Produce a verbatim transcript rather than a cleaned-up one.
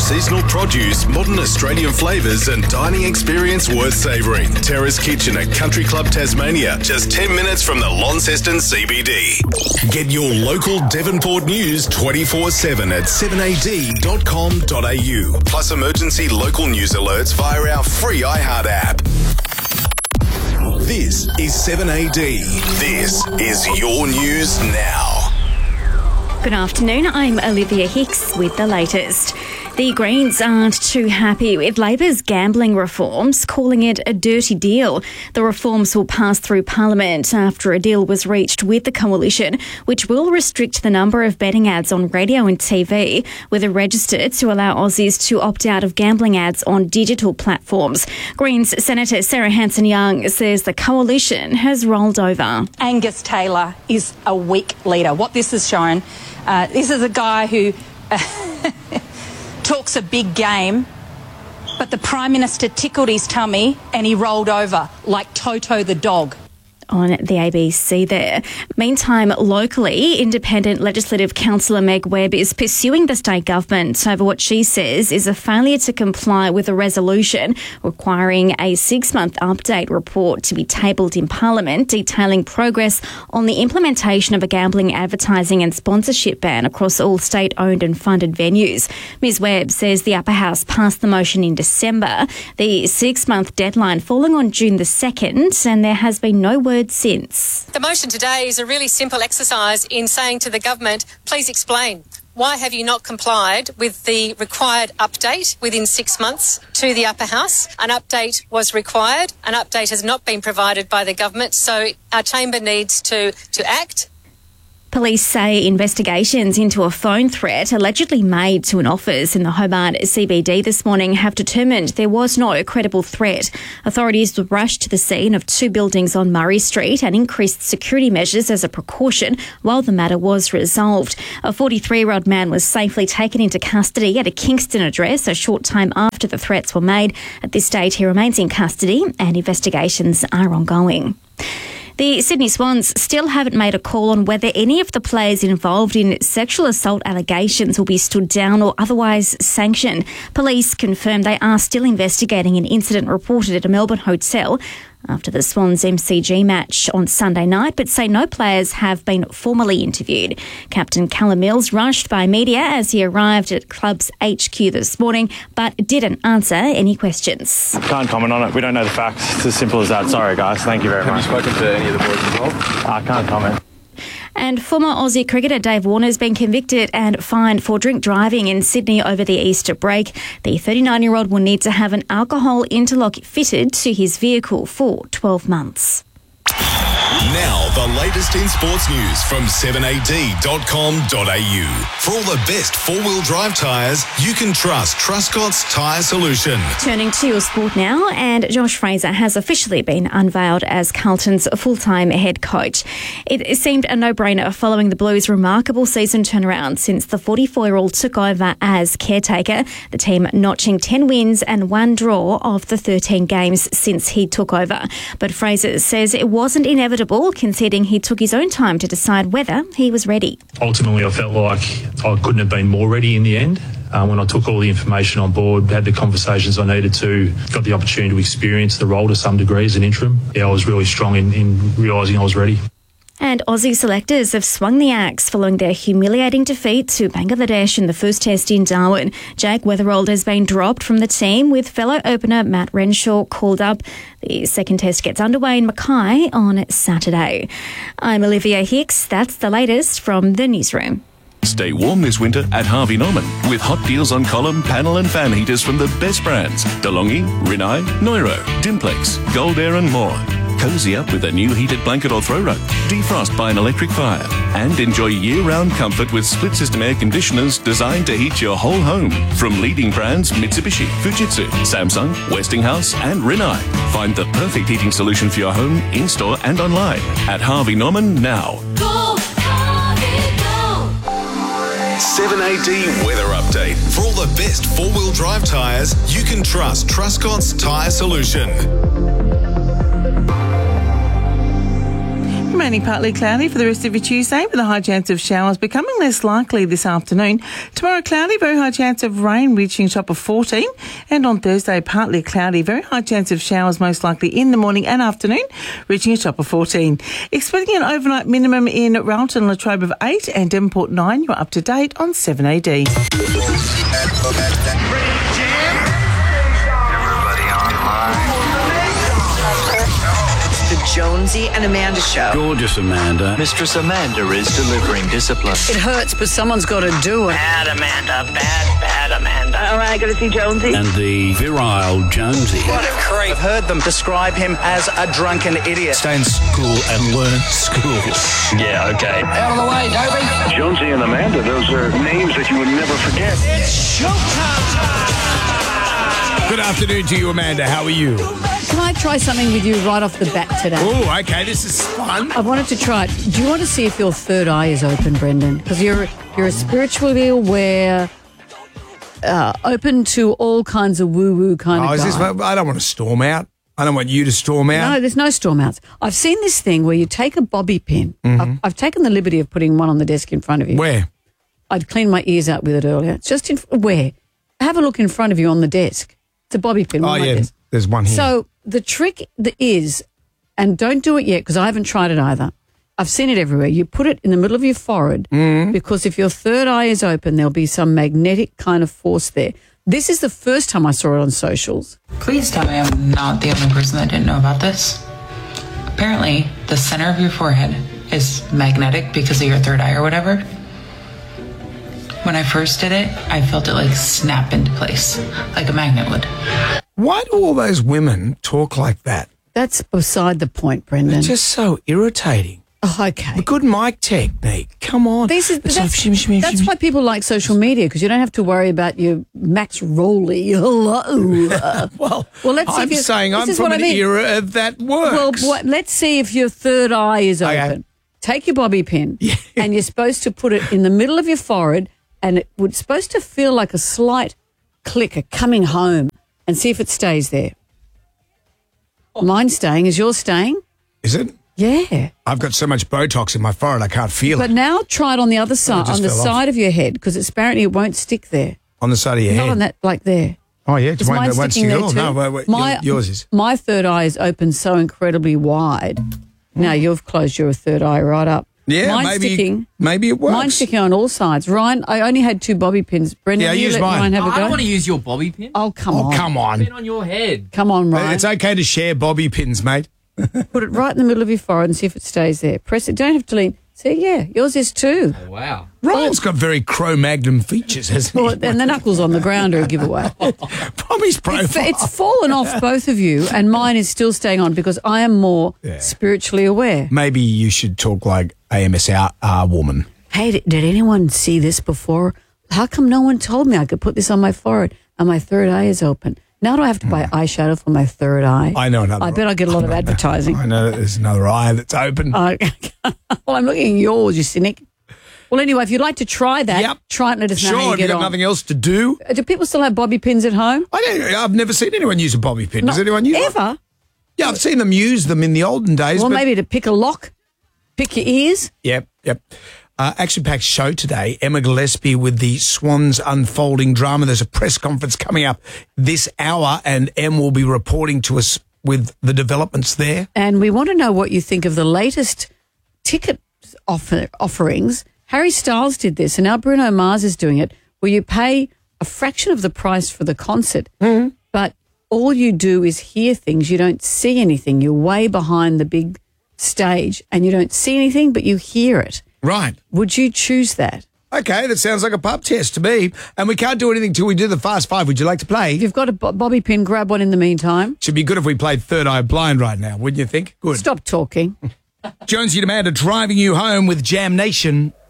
seasonal produce, modern Australian flavours and dining experience worth savouring. Terrace Kitchen at Country Club Tasmania, just ten minutes from the Launceston C B D. Get your local Devonport news twenty-four seven at seven a d dot com dot a u. Plus emergency local news alerts via our free iHeart app. This is seven A D. This is your news now. Good afternoon, I'm Olivia Hicks with the latest. The Greens aren't too happy with Labor's gambling reforms, calling it a dirty deal. The reforms will pass through Parliament after a deal was reached with the coalition, which will restrict the number of betting ads on radio and T V, with a register to allow Aussies to opt out of gambling ads on digital platforms. Greens Senator Sarah Hanson-Young says the coalition has rolled over. Angus Taylor is a weak leader. What this has shown, uh, this is a guy who uh, talks a big game, but the Prime Minister tickled his tummy and he rolled over like Toto the dog. On the A B C there. Meantime, locally, independent Legislative Councillor Meg Webb is pursuing the state government over what she says is a failure to comply with a resolution requiring a six-month update report to be tabled in Parliament detailing progress on the implementation of a gambling advertising and sponsorship ban across all state-owned and funded venues. Ms Webb says the Upper House passed the motion in December, the six-month deadline falling on June the second, and there has been no word since. The motion today is a really simple exercise in saying to the government, please explain. Why have you not complied with the required update within six months to the Upper House? An update was required. An update has not been provided by the government, so our chamber needs to, to act. Police say investigations into a phone threat allegedly made to an office in the Hobart C B D this morning have determined there was no credible threat. Authorities rushed to the scene of two buildings on Murray Street and increased security measures as a precaution while the matter was resolved. A forty-three-year-old man was safely taken into custody at a Kingston address a short time after the threats were made. At this stage, he remains in custody and investigations are ongoing. The Sydney Swans still haven't made a call on whether any of the players involved in sexual assault allegations will be stood down or otherwise sanctioned. Police confirmed they are still investigating an incident reported at a Melbourne hotel after the Swans M C G match on Sunday night, but say no players have been formally interviewed. Captain Callum Mills rushed by media as he arrived at club's H Q this morning, but didn't answer any questions. Can't comment on it. We don't know the facts. It's as simple as that. Sorry, guys. Thank you very much. Have you spoken to any of the boys involved? I can't comment. And former Aussie cricketer Dave Warner has been convicted and fined for drink driving in Sydney over the Easter break. The thirty-nine-year-old will need to have an alcohol interlock fitted to his vehicle for twelve months. Now, the latest in sports news from seven a d dot com dot a u. For all the best four-wheel drive tyres, you can trust Truscott's Tyre Solution. Turning to your sport now, and Josh Fraser has officially been unveiled as Carlton's full-time head coach. It seemed a no-brainer following the Blues' remarkable season turnaround since the forty-four-year-old took over as caretaker, the team notching ten wins and one draw of the thirteen games since he took over. But Fraser says it wasn't inevitable, conceding he took his own time to decide whether he was ready. Ultimately, I felt like I couldn't have been more ready in the end. Uh, when I took all the information on board, had the conversations I needed to, got the opportunity to experience the role to some degree as an interim. Yeah, I was really strong in, in realising I was ready. And Aussie selectors have swung the axe following their humiliating defeat to Bangladesh in the first test in Darwin. Jake Weatherald has been dropped from the team with fellow opener Matt Renshaw called up. The second test gets underway in Mackay on Saturday. I'm Olivia Hicks. That's the latest from the newsroom. Stay warm this winter at Harvey Norman with hot deals on column, panel and fan heaters from the best brands. DeLonghi, Rinnai, Neuro, Dimplex, Gold Air and more. Cozy up with a new heated blanket or throw rug. Defrost by an electric fire. And enjoy year-round comfort with split-system air conditioners designed to heat your whole home. From leading brands Mitsubishi, Fujitsu, Samsung, Westinghouse and Rinnai. Find the perfect heating solution for your home, in-store and online at Harvey Norman now. Go, Harvey, go! seven A D weather update. For all the best four-wheel drive tyres, you can trust Truscott's Tyre Solution. Remaining partly cloudy for the rest of your Tuesday with a high chance of showers becoming less likely this afternoon. Tomorrow cloudy, very high chance of rain reaching a top of fourteen. And on Thursday partly cloudy, very high chance of showers most likely in the morning and afternoon reaching a top of fourteen. Expecting an overnight minimum in Railton and Latrobe of eight and Devonport nine. You're up to date on seven A D. The Jonesy and Amanda Show. Gorgeous Amanda. Mistress Amanda is delivering discipline. It hurts, but someone's got to do it. Bad Amanda, bad, bad Amanda. All right, got to see Jonesy. And the virile Jonesy. What a creep. I've heard them describe him as a drunken idiot. Stay in school and learn school. Yeah, okay. Out of the way, Dobie. Jonesy and Amanda, those are names that you would never forget. It's showtime. Good afternoon to you, Amanda. How are you? Can I try something with you right off the bat today? Oh, okay. This is fun. I wanted to try it. Do you want to see if your third eye is open, Brendan? Because you're you're a spiritually aware, uh, open to all kinds of woo-woo kind Oh, of is guy. this? I don't want to storm out. I don't want you to storm out. No, there's no storm outs. I've seen this thing where you take a bobby pin. Mhm. I've, I've taken the liberty of putting one on the desk in front of you. Where? I'd cleaned my ears out with it earlier. It's just in where? Have a look in front of you on the desk. It's a bobby pin. Oh, one like yeah. this. There's one here. So the trick that is, and don't do it yet because I haven't tried it either. I've seen it everywhere. You put it in the middle of your forehead Mm. because if your third eye is open, there'll be some magnetic kind of force there. This is the first time I saw it on socials. Please tell me I'm not the only person that didn't know about this. Apparently, the center of your forehead is magnetic because of your third eye or whatever. When I first did it, I felt it like snap into place, like a magnet would. Why do all those women talk like that? That's beside the point, Brendan. It's just so irritating. Oh, okay. A good mic technique. Come on. This is, It's that's, like shimmy, shimmy, that's shimmy. why people like social media because you don't have to worry about your Max Rowley. Hello. well, well, let's see I'm if you, saying this I'm is from what an I mean. era of that Well, works. what, let's see if your third eye is open. Okay. Take your bobby pin and you're supposed to put it in the middle of your forehead and it would supposed to feel like a slight click, a coming home, and see if it stays there. Mine's staying. Is yours staying? Is it? Yeah. I've got so much Botox in my forehead I can't feel But it. now try it on the other side, just on the fell off. side of your head, because it's apparently it won't stick there. On the side of your Not head. on that, like there. Oh, yeah. Is Won't- mine it won't sticking stick at there all. too? No, wait, wait, My- yours is. My third eye is open so incredibly wide. Now you've closed your third eye right up. Yeah, Mine's maybe, sticking. maybe it works. Mine's sticking on all sides. Ryan, I only had two bobby pins. Brendan, Yeah, you use let mine. Ryan have a I go. don't want to use your bobby pin. Oh, come Oh, on. come on. Pin on your head. Come on, Ryan. It's okay to share bobby pins, mate. Put it right in the middle of your forehead and see if it stays there. Press it. Don't have to lean. See, yeah, yours is too. Oh, wow. Ryan's got very Cro-Magnum features, hasn't Well, he? and the knuckles on the ground are a giveaway. From his profile. It's, it's fallen off both of you, and mine is still staying on because I am more Yeah. spiritually aware. Maybe you should talk like A M S R uh, woman. Hey, did, did anyone see this before? How come no one told me I could put this on my forehead and my third eye is open? Now do I have to buy eyeshadow for my third eye? I know another. I bet I get a lot of advertising. I know that there's another eye that's open. Uh, well, I'm looking at yours, you cynic. Well, anyway, if you'd like to try that, Yep. try it and let us know Sure, how you have you get got on. nothing else to do? Uh, Do people still have bobby pins at home? I don't, I've never seen anyone use a bobby pin. Does Not anyone use ever? one? Yeah, I've seen them use them in the olden days. Well, but maybe to pick a lock, pick your ears. Yep, yep. Uh, action-packed show today. Emma Gillespie with the Swans Unfolding drama. There's a press conference coming up this hour, and Em will be reporting to us with the developments there. And we want to know what you think of the latest ticket offer, offerings. Harry Styles did this, and now Bruno Mars is doing it, where you pay a fraction of the price for the concert, mm-hmm. but all you do is hear things. You don't see anything. You're way behind the big stage, and you don't see anything, but you hear it. Right. Would you choose that? Okay, that sounds like a pub test to me. And we can't do anything till we do the Fast Five. Would you like to play? If you've got a bo- bobby pin, grab one in the meantime. Should be good if we played Third Eye Blind right now, wouldn't you think? Good. Stop talking. Jonesy and Amanda driving you home with Jam Nation.